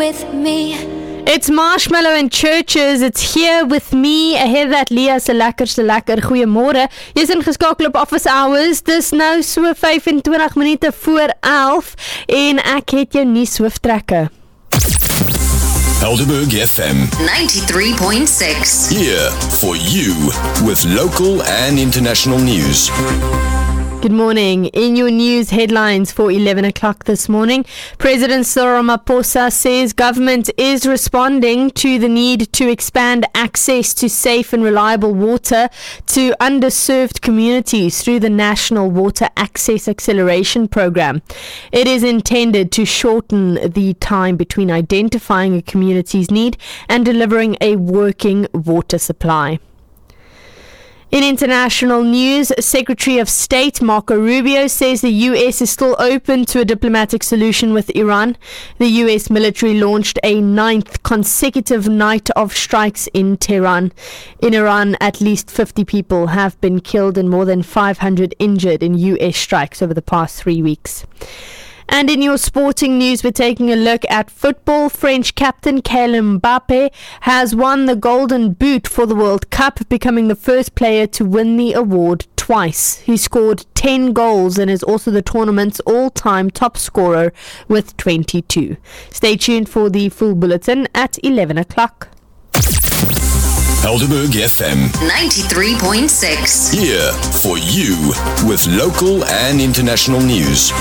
with me. It's Marshmallow and Churches. It's here with me. Ahead that Leah se lekker. Goeiemôre. Jy's ingeskakel op Office Hours. Dis nou so 25 minute voor 11 en ek het jou nuus hooftrekke. Helderberg FM 93.6. here for you with local and international news. Good morning. In your news headlines for 11 o'clock this morning, President Cyril Ramaphosa says government is responding to the need to expand access to safe and reliable water to underserved communities through the National Water Access Acceleration Program. It is intended to shorten the time between identifying a community's need and delivering a working water supply. In international news, Secretary of State Marco Rubio says the U.S. is still open to a diplomatic solution with Iran. The U.S. military launched a 9th consecutive night of strikes in Tehran. In Iran, at least 50 people have been killed and more than 500 injured in U.S. strikes over the past 3 weeks. And in your sporting news, we're taking a look at football. French captain Kylian Mbappe has won the Golden Boot for the World Cup, becoming the first player to win the award twice. He scored 10 goals and is also the tournament's all-time top scorer with 22. Stay tuned for the full bulletin at 11 o'clock. Helderberg FM 93.6. here for you with local and international news.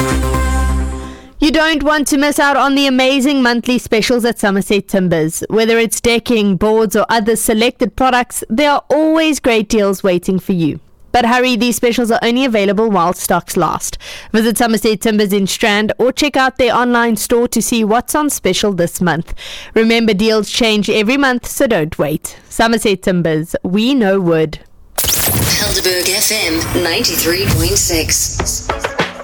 You don't want to miss out on the amazing monthly specials at Somerset Timbers. Whether it's decking, boards or other selected products, there are always great deals waiting for you. But hurry, these specials are only available while stocks last. Visit Somerset Timbers in Strand or check out their online store to see what's on special this month. Remember, deals change every month, so don't wait. Somerset Timbers, we know wood. Helderberg FM 93.6.